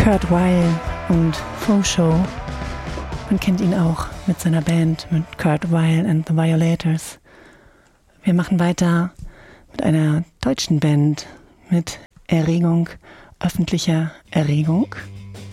Kurt Weill und Faux Show. Man kennt ihn auch mit seiner Band, mit Kurt Weill and the Violators. Wir machen weiter mit einer deutschen Band, mit Erregung, öffentlicher Erregung.